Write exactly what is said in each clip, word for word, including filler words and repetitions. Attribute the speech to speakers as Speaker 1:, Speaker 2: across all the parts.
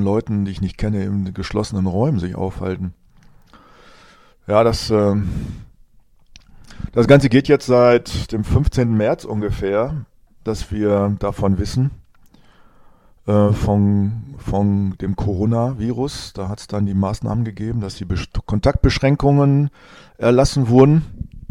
Speaker 1: Leuten, die ich nicht kenne, in geschlossenen Räumen sich aufhalten. Ja, das, äh, das Ganze geht jetzt seit dem fünfzehnten März ungefähr, dass wir davon wissen, äh, von, von dem Coronavirus. Da hat es dann die Maßnahmen gegeben, dass die Best- Kontaktbeschränkungen erlassen wurden.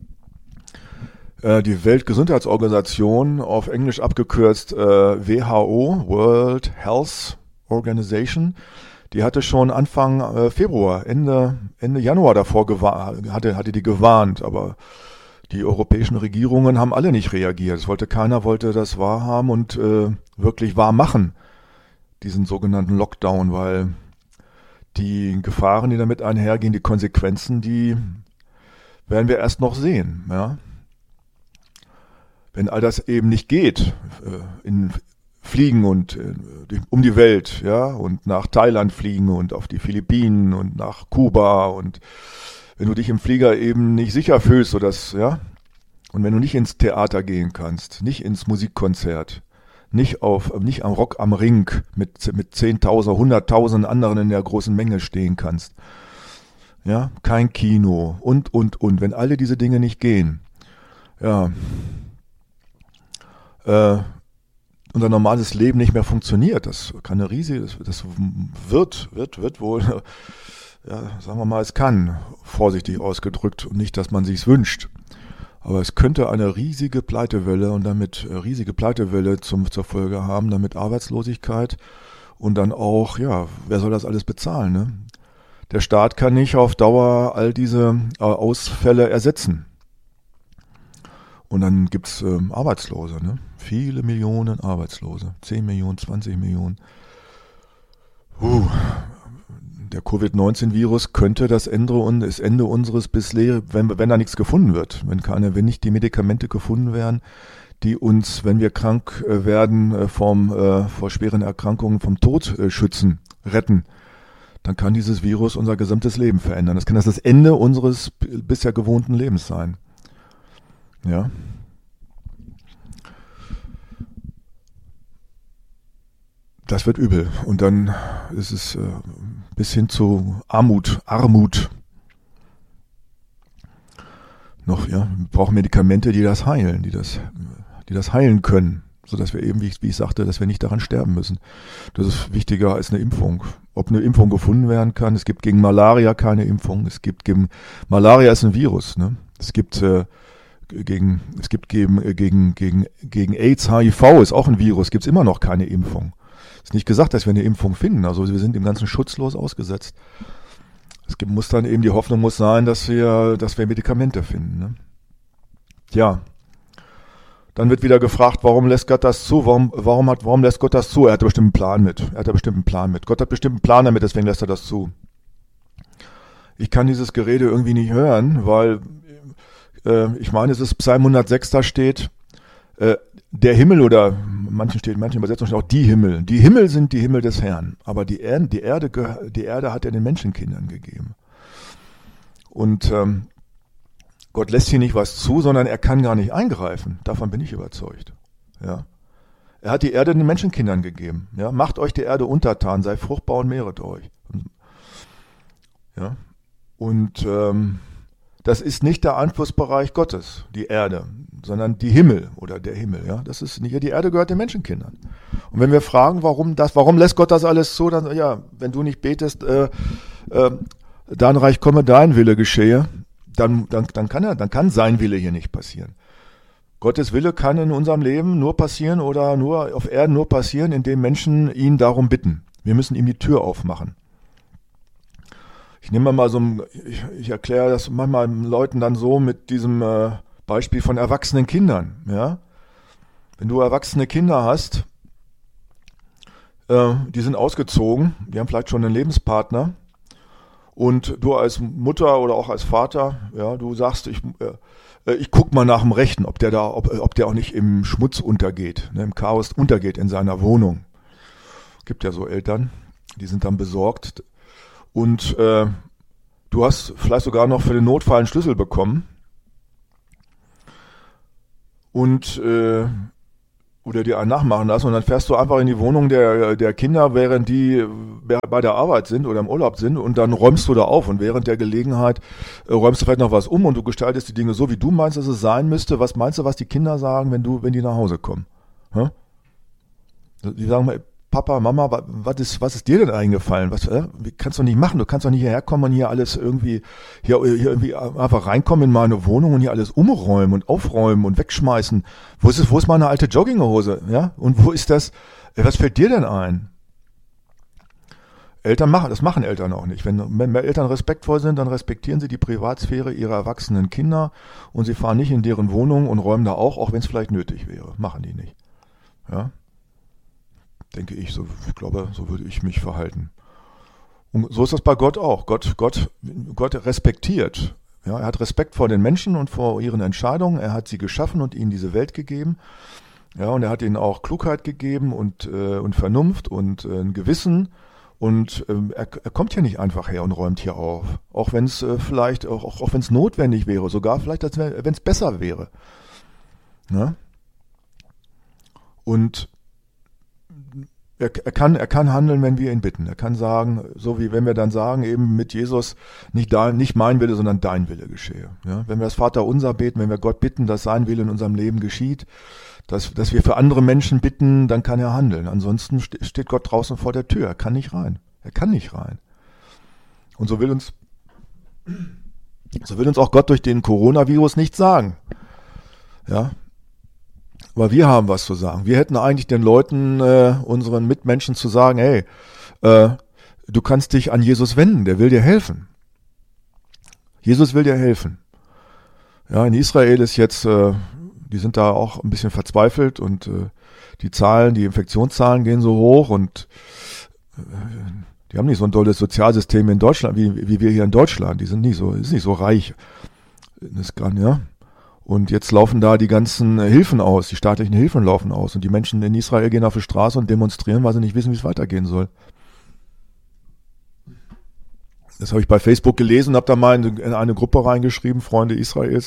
Speaker 1: Äh, die Weltgesundheitsorganisation, auf Englisch abgekürzt äh, W H O, World Health Organization, die hatte schon Anfang äh, Februar, Ende, Ende Januar davor gewarnt, hatte, hatte die gewarnt, aber die europäischen Regierungen haben alle nicht reagiert. Es wollte keiner, wollte das wahrhaben und äh, wirklich wahr machen, diesen sogenannten Lockdown, weil die Gefahren, die damit einhergehen, die Konsequenzen, die werden wir erst noch sehen. Ja? Wenn all das eben nicht geht, äh, in Fliegen und äh, um die Welt, ja, und nach Thailand fliegen und auf die Philippinen und nach Kuba und wenn du dich im Flieger eben nicht sicher fühlst, so dass, ja, und wenn du nicht ins Theater gehen kannst, nicht ins Musikkonzert, nicht auf, nicht am Rock am Ring mit mit zehntausend, hunderttausend anderen in der großen Menge stehen kannst, ja, kein Kino und und und, wenn alle diese Dinge nicht gehen, ja, äh, unser normales Leben nicht mehr funktioniert. Das kann eine riesige, das, das wird, wird, wird wohl, ja, sagen wir mal, es kann, vorsichtig ausgedrückt, und nicht, dass man sich's wünscht. Aber es könnte eine riesige Pleitewelle und damit äh, riesige Pleitewelle zum, zur Folge haben, damit Arbeitslosigkeit und dann auch, ja, wer soll das alles bezahlen, ne? Der Staat kann nicht auf Dauer all diese äh, Ausfälle ersetzen. Und dann gibt's ähm, Arbeitslose, ne? Viele Millionen Arbeitslose. zehn Millionen, zwanzig Millionen. Uh, der Covid neunzehn Virus könnte das Ende, das Ende unseres bisher, wenn, wenn da nichts gefunden wird. Wenn keine, wenn nicht die Medikamente gefunden werden, die uns, wenn wir krank werden, vom, äh, vor schweren Erkrankungen vom Tod äh, schützen, retten, dann kann dieses Virus unser gesamtes Leben verändern. Das kann das, das Ende unseres bisher gewohnten Lebens sein. Ja. Das wird übel. Und dann ist es äh, bis hin zu Armut, Armut. Noch, ja, wir brauchen Medikamente, die das heilen, die das, die das heilen können, sodass wir eben, wie ich, wie ich sagte, dass wir nicht daran sterben müssen. Das ist wichtiger als eine Impfung. Ob eine Impfung gefunden werden kann, es gibt gegen Malaria keine Impfung, es gibt gegen, Malaria ist ein Virus, ne? Es gibt, äh, gegen, es gibt gegen, gegen, gegen, gegen AIDS, H I V ist auch ein Virus, gibt es immer noch keine Impfung. Ist nicht gesagt, dass wir eine Impfung finden, also wir sind dem Ganzen schutzlos ausgesetzt. Es gibt, muss dann eben, die Hoffnung muss sein, dass wir, dass wir Medikamente finden, ne? Ja. Dann wird wieder gefragt, warum lässt Gott das zu? Warum, warum hat, warum lässt Gott das zu? Er hat bestimmt einen Plan mit. Er hat bestimmt einen Plan mit. Gott hat bestimmt einen Plan damit, deswegen lässt er das zu. Ich kann dieses Gerede irgendwie nicht hören, weil, äh, ich meine, es ist Psalm hundertsechs, da steht, äh, der Himmel oder manchen steht, manchen Übersetzungen steht auch die Himmel. Die Himmel sind die Himmel des Herrn, aber die Erde, die Erde, die Erde hat er den Menschenkindern gegeben. Und ähm, Gott lässt hier nicht was zu, sondern er kann gar nicht eingreifen. Davon bin ich überzeugt. Ja. Er hat die Erde den Menschenkindern gegeben. Ja. Macht euch die Erde untertan, sei fruchtbar und mehret euch. Ja. Und ähm, das ist nicht der Einflussbereich Gottes, die Erde, sondern die Himmel oder der Himmel. Ja. Das ist nicht, die Erde gehört den Menschenkindern. Und wenn wir fragen, warum das, warum lässt Gott das alles zu, dann ja, wenn du nicht betest, äh, äh, dein Reich komme, dein Wille geschehe. Dann, dann, dann kann er, dann kann sein Wille hier nicht passieren. Gottes Wille kann in unserem Leben nur passieren oder nur auf Erden nur passieren, indem Menschen ihn darum bitten. Wir müssen ihm die Tür aufmachen. Ich nehme mal so, ein, ich, ich erkläre das manchmal Leuten dann so mit diesem äh, Beispiel von erwachsenen Kindern. Ja, wenn du erwachsene Kinder hast, äh, die sind ausgezogen, die haben vielleicht schon einen Lebenspartner. Und du als Mutter oder auch als Vater, ja, du sagst, ich, äh, ich guck mal nach dem Rechten, ob der da, ob, ob der auch nicht im Schmutz untergeht, ne, im Chaos untergeht in seiner Wohnung. Gibt ja so Eltern, die sind dann besorgt. Und äh, du hast vielleicht sogar noch für den Notfall einen Schlüssel bekommen. Und äh, oder dir einen nachmachen lassen und dann fährst du einfach in die Wohnung der, der Kinder, während die bei der Arbeit sind oder im Urlaub sind und dann räumst du da auf und während der Gelegenheit äh, räumst du vielleicht noch was um und du gestaltest die Dinge so, wie du meinst, dass es sein müsste. Was meinst du, was die Kinder sagen, wenn du, wenn die nach Hause kommen? Hä? Die sagen mal, Papa, Mama, was ist, was ist dir denn eingefallen? Was äh, kannst du nicht machen? Du kannst doch nicht hierher kommen und hier alles irgendwie, hier, hier irgendwie einfach reinkommen in meine Wohnung und hier alles umräumen und aufräumen und wegschmeißen. Wo ist es, wo ist meine alte Jogginghose? Ja? Und wo ist das? Was fällt dir denn ein? Eltern machen, das machen Eltern auch nicht. Wenn, wenn Eltern respektvoll sind, dann respektieren sie die Privatsphäre ihrer erwachsenen Kinder und sie fahren nicht in deren Wohnung und räumen da auch, auch wenn es vielleicht nötig wäre. Machen die nicht. Ja? Denke ich, so, ich glaube, so würde ich mich verhalten. Und so ist das bei Gott auch. Gott, Gott, Gott respektiert. Ja, er hat Respekt vor den Menschen und vor ihren Entscheidungen. Er hat sie geschaffen und ihnen diese Welt gegeben. Ja, und er hat ihnen auch Klugheit gegeben und, äh, und Vernunft und äh, ein Gewissen. Und ähm, er, er kommt hier nicht einfach her und räumt hier auf. Auch wenn es äh, vielleicht, auch, auch, auch wenn es notwendig wäre, sogar vielleicht, wenn es besser wäre. Ja? Und Er, er, kann, er kann handeln, wenn wir ihn bitten. Er kann sagen, so wie wenn wir dann sagen, eben mit Jesus, nicht, dein, nicht mein Wille, sondern dein Wille geschehe. Ja? Wenn wir das Vaterunser beten, wenn wir Gott bitten, dass sein Wille in unserem Leben geschieht, dass, dass wir für andere Menschen bitten, dann kann er handeln. Ansonsten steht Gott draußen vor der Tür. Er kann nicht rein. Er kann nicht rein. Und so will uns, so will uns auch Gott durch den Coronavirus nichts sagen. Ja. Aber wir haben was zu sagen. Wir hätten eigentlich den Leuten, äh, unseren Mitmenschen zu sagen, hey, äh, du kannst dich an Jesus wenden, der will dir helfen. Jesus will dir helfen. Ja, in Israel ist jetzt, äh, die sind da auch ein bisschen verzweifelt und äh, die Zahlen, die Infektionszahlen gehen so hoch und äh, die haben nicht so ein tolles Sozialsystem in Deutschland, wie, wie wir hier in Deutschland. Die sind nicht so, ist nicht so reich. Das kann, ja. Und jetzt laufen da die ganzen Hilfen aus, die staatlichen Hilfen laufen aus. Und die Menschen in Israel gehen auf die Straße und demonstrieren, weil sie nicht wissen, wie es weitergehen soll. Das habe ich bei Facebook gelesen und habe da mal in eine Gruppe reingeschrieben, Freunde Israels.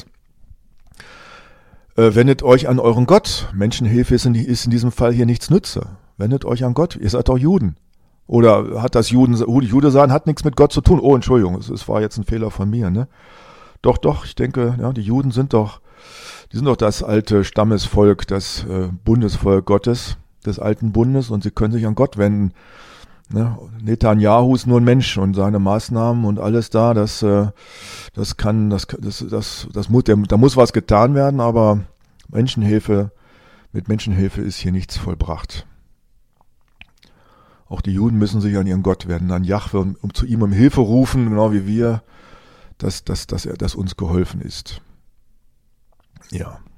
Speaker 1: Äh, wendet euch an euren Gott. Menschenhilfe ist in, ist in diesem Fall hier nichts nütze. Wendet euch an Gott. Ihr seid doch Juden. Oder hat das Juden, Jude sein, hat nichts mit Gott zu tun. Oh, Entschuldigung, es, es war jetzt ein Fehler von mir, ne? Doch, doch, ich denke, ja, die Juden sind doch, die sind doch das alte Stammesvolk, das äh, Bundesvolk Gottes, des alten Bundes, und sie können sich an Gott wenden. Ne? Netanyahu ist nur ein Mensch und seine Maßnahmen und alles da, das, äh, das kann, das, das, das, das muss, der, da muss was getan werden, aber Menschenhilfe, mit Menschenhilfe ist hier nichts vollbracht. Auch die Juden müssen sich an ihren Gott wenden, an Jahwe, um, um zu ihm um Hilfe rufen, genau wie wir, dass, dass, dass er, dass uns geholfen ist. Ja.